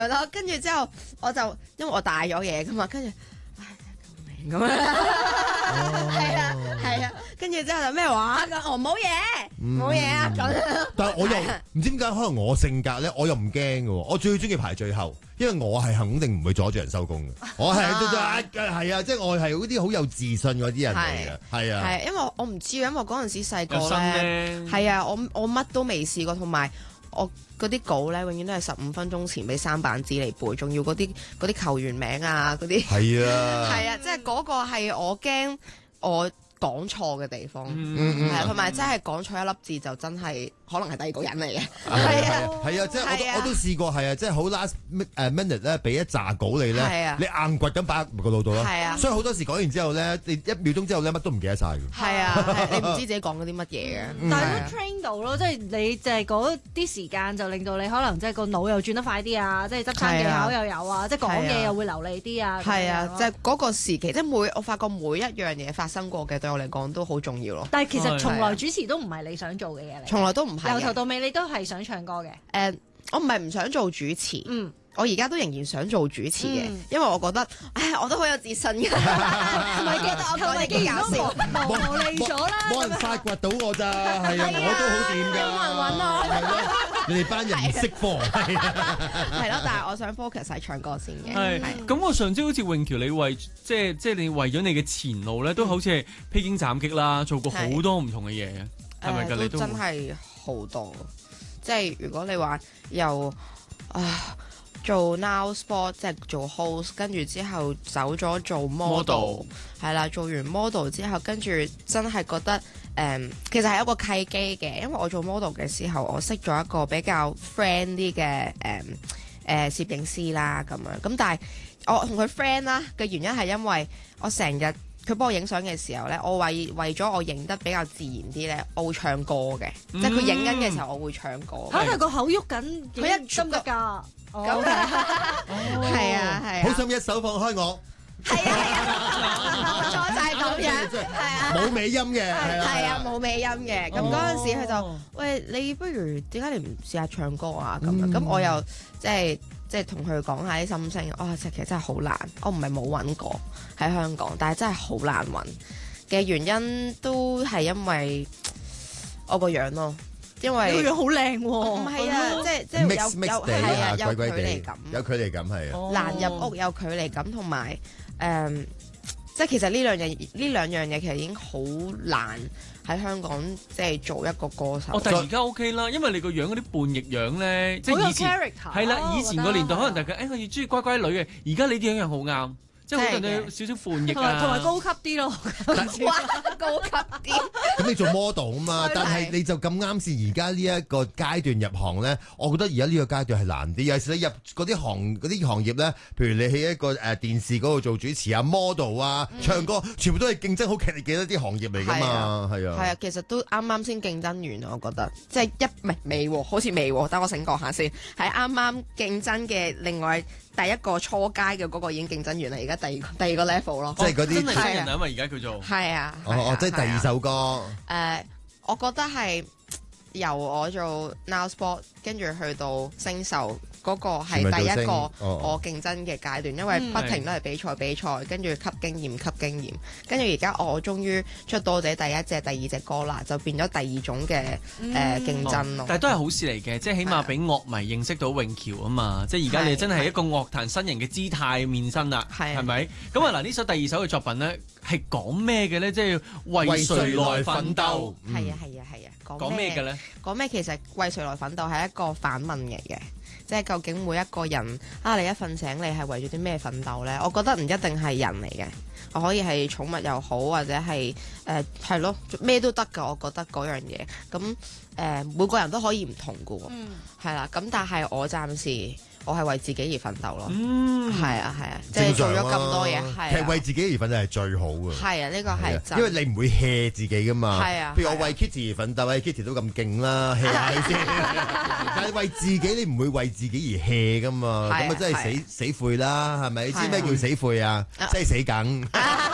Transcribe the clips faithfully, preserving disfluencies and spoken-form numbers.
咯。跟住之後我就因為我帶咗嘢噶嘛，跟住唉救命咁樣，係啊係啊，跟住之後就咩話咁，我冇嘢冇嘢啊咁。 但係我又唔知點解，可能我性格咧，我又唔驚嘅喎，我最中意排最後，因為我係肯定唔會阻住人收工嘅，我係係啊，即係我係嗰啲好有自信嗰啲人嚟嘅，係啊， 係因為我唔知啊，因為嗰陣時細個咧，係啊，我我乜都未試過，同埋我嗰啲稿咧，永遠都係十五分鐘前俾三板紙嚟背，仲要嗰啲嗰啲球員名啊，嗰啲係啊， 係啊，即係嗰個係我驚我講錯嘅地方， 嗯係啊，同埋真係講錯一粒字就真係可能係第二個人嚟嘅， 係啊，係啊，即係我都我都試過係啊，即係好 last 誒 minute 咧，俾一紮稿你咧，你硬掘咁擺入個腦度咯， 係啊， 所以好多時講完之後咧，你一秒鐘之後咧乜都唔記得晒嘅， 係啊，你唔知自己講嗰啲乜嘢嘅， 但係都 train 到咯，即係你就係嗰啲時間就令到你可能即係個腦又轉得快啲啊，即係執餐技巧又有啊，即係講嘢又會流利啲啊， 係啊，即係嗰個時期，即係每我發覺每一樣嘢發生過嘅對我嚟講都好重要咯。 但係其實從來主持都唔係你想做嘅嘢嚟， 從來都唔係， 由頭到尾你都係想唱歌嘅。 誒，我唔係唔想做主持， 嗯， 我而家都仍然想做主持嘅，因為我覺得，唉，我都好有自信嘅， 同埋覺得我講嘢幾搞笑，磨利咗啦， 冇人發掘到我咋，係啊，我都好掂㗎， 冇人揾我， 係咯，你哋班人唔識貨，係啊， 係咯，但係我想 focus 喺唱歌先嘅， 係，咁我上朝好似詠喬，你為即係即係你為咗你嘅前路咧，都好似係披荊斬棘啦，做過好多唔同嘅嘢嘅，係咪㗎？你都真係好多，即係如果你話由啊。做 Now Sport 即係做 host，跟住之後走咗做 model，係啦，做完 model 之後，跟住真係覺得誒、嗯，其實係一個契機嘅，因為我做 model 嘅時候，我識咗一個比較 friend 啲嘅誒誒攝影師啦，咁樣咁，但係我同佢 friend 啦嘅原因係因為我成日佢幫我影相嘅時候咧，我為為咗我影得比較自然啲咧，我會唱歌嘅，嗯、即係佢影緊嘅時候，我會唱歌。 嚇！佢個口喐緊， 佢一得唔得㗎？ 咁係啊係啊， 好想一手放開我。 係啊係啊，冇錯就係咁樣，係啊， 冇尾音嘅， 係啊冇尾音嘅。咁嗰陣時佢就喂，你不如點解你唔試下唱歌啊？咁樣咁我又即係即係同佢講下啲心聲。哦，其實真係好難，我唔係冇揾過喺香港，但係真係好難揾嘅原因都係因為我個樣咯。因為個樣好靚喎， 唔係啊，即係即係有有係啊，有距離感， 有距離感係啊， 難入屋有距離感，同埋誒，即係其實呢兩樣呢兩樣嘢其實已經好難喺香港即係做一個歌手。 哦，但係而家 OK 啦，因為你個樣嗰啲叛逆樣咧，即係以前係啦，以前個年代可能大家誒我要中意乖乖女嘅，而家你啲樣樣好啱。即係好似有少少叛逆啊， 同埋高級啲咯， 哇，高級啲。 咁你做 model 啊嘛，但係你就咁啱是而家呢一個階段入行咧，我覺得而家呢個階段係難啲。有時你入嗰啲行嗰啲行業咧，譬如你喺一個誒電視嗰度做主持啊、model 啊、嗯、唱歌，全部都係競爭好劇烈嘅一啲行業嚟㗎嘛，係啊。係啊， 其實都啱啱先競爭完啊，我覺得即係一唔係未喎，好似未喎，等我醒覺下先。係啱啱競爭嘅另外。第一個初階嘅嗰個已經競爭完啦，而家第二個第二個 level 咯， 即係嗰啲真係新人啊嘛，而家叫做係啊， 哦哦，即係第二首歌。 誒，我覺得係由我做 Now Sport 跟住去到星秀嗰個係第一個我競爭嘅階段，因為不停都係比賽比賽，跟住吸經驗吸經驗，跟住而家我終於出到我自己第一隻第二隻歌啦，就變咗第二種嘅誒競爭咯。 但係都係好事嚟嘅，即係起碼俾樂迷認識到詠喬啊嘛，即係而家你真係一個樂壇新人嘅姿態面身啦，係咪？咁啊嗱，呢首第二首嘅作品咧係講咩嘅咧？即係為誰來奮鬥？ 係啊係啊係啊， 講咩嘅咧？ 講咩其實為誰來奮鬥係一個反問嚟嘅。即係究竟每一個人啊，你一瞓醒你係為咗啲咩奮鬥呢？我覺得唔一定係人嚟嘅，我可以係寵物又好，或者係誒係咯，咩都得㗎。我覺得嗰樣嘢咁誒，每個人都可以唔同㗎喎，係啦、嗯。咁但係我暫時我係為自己而奮鬥咯，嗯，係啊係啊，即係做咗咁多嘢，係其實為自己而奮鬥係最好嘅， 係啊，呢個係真， 因為你唔會 hea 自己㗎嘛， 係啊。 譬如我為 Kitty 而奮鬥，喂 Kitty 都咁勁啦 hea 下你先，但係為自己你唔會為自己而 hea 㗎嘛，咁啊真係死死悔啦，係咪？你知咩叫死悔啊？即係死梗。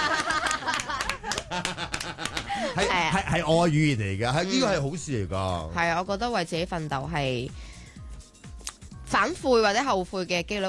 係係係我嘅語言嚟㗎，係呢個係好事嚟㗎。 係啊，我覺得為自己奮鬥係。 反悔或者後悔嘅機率